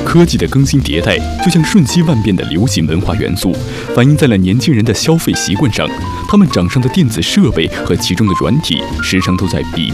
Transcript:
科技的更新迭代，就像瞬息万变的流行文化元素，反映在了年轻人的消费习惯上。他们掌上的电子设备和其中的软体，时常都在比